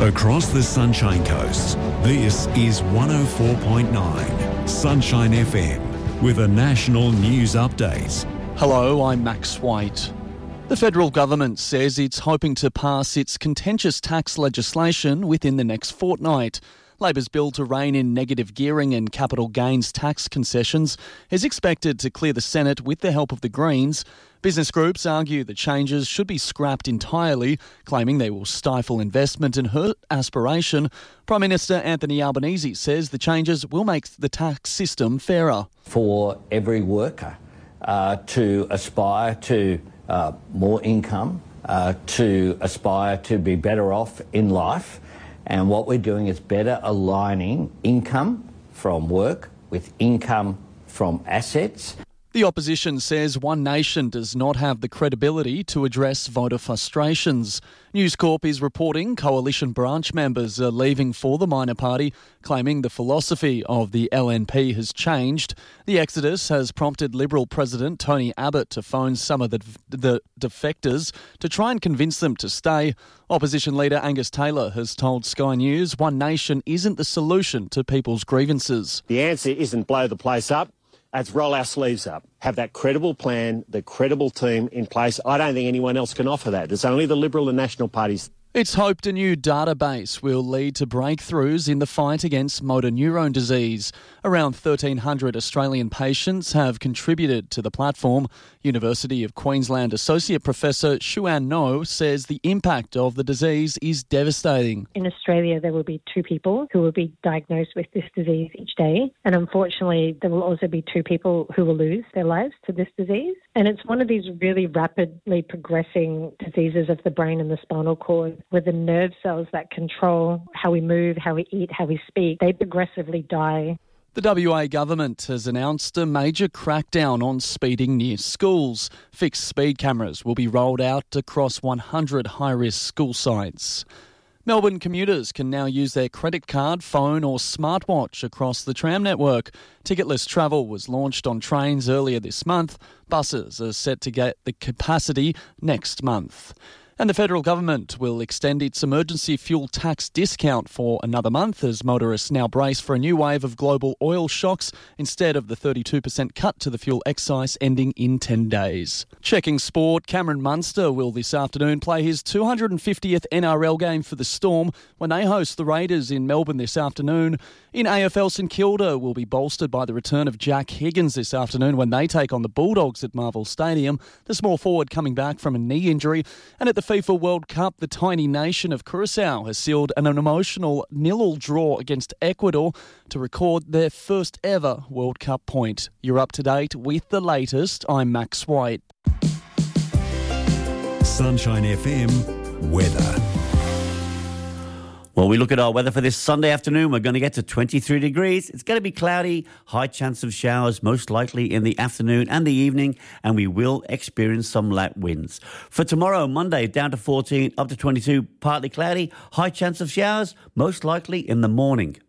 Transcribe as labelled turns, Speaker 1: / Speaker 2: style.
Speaker 1: Across the Sunshine Coast, this is 104.9 Sunshine FM with a national news update.
Speaker 2: Hello, I'm Max White. The federal government says it's hoping to pass its contentious tax legislation within the next fortnight. Labor's bill to rein in negative gearing and capital gains tax concessions is expected to clear the Senate with the help of the Greens. Business groups argue the changes should be scrapped entirely, claiming they will stifle investment and hurt aspiration. Prime Minister Anthony Albanese says the changes will make the tax system fairer.
Speaker 3: For every worker to aspire to more income, to aspire to be better off in life. And what we're doing is better aligning income from work with income from assets.
Speaker 2: The opposition says One Nation does not have the credibility to address voter frustrations. News Corp is reporting coalition branch members are leaving for the minor party, claiming the philosophy of the LNP has changed. The exodus has prompted Liberal President Tony Abbott to phone some of the defectors to try and convince them to stay. Opposition leader Angus Taylor has told Sky News One Nation isn't the solution to people's grievances.
Speaker 4: The answer isn't blow the place up. Let's roll our sleeves up, have that credible plan, the credible team in place. I don't think anyone else can offer that. It's only the Liberal and National parties.
Speaker 2: It's hoped a new database will lead to breakthroughs in the fight against motor neurone disease. Around 1,300 Australian patients have contributed to the platform. University of Queensland Associate Professor Xuan No says the impact of the disease is devastating.
Speaker 5: In Australia, there will be 2 people who will be diagnosed with this disease each day. And unfortunately, there will also be 2 people who will lose their lives to this disease. And it's one of these really rapidly progressing diseases of the brain and the spinal cord, where the nerve cells that control how we move, how we eat, how we speak, they progressively die.
Speaker 2: The WA government has announced a major crackdown on speeding near schools. Fixed speed cameras will be rolled out across 100 high-risk school sites. Melbourne commuters can now use their credit card, phone or smartwatch across the tram network. Ticketless travel was launched on trains earlier this month. Buses are set to get the capacity next month. And the federal government will extend its emergency fuel tax discount for another month as motorists now brace for a new wave of global oil shocks instead of the 32% cut to the fuel excise ending in 10 days. Checking sport, Cameron Munster will this afternoon play his 250th NRL game for the Storm when they host the Raiders in Melbourne this afternoon. In AFL, St Kilda will be bolstered by the return of Jack Higgins this afternoon when they take on the Bulldogs at Marvel Stadium, the small forward coming back from a knee injury. And at the FIFA World Cup, the tiny nation of Curacao has sealed an emotional 0-0 draw against Ecuador to record their first ever World Cup point. You're up to date with the latest. I'm Max White.
Speaker 1: Sunshine FM weather.
Speaker 6: Well, we look at our weather for this Sunday afternoon. We're going to get to 23 degrees. It's going to be cloudy, high chance of showers, most likely in the afternoon and the evening, and we will experience some light winds. For tomorrow, Monday, down to 14, up to 22, partly cloudy, high chance of showers, most likely in the morning.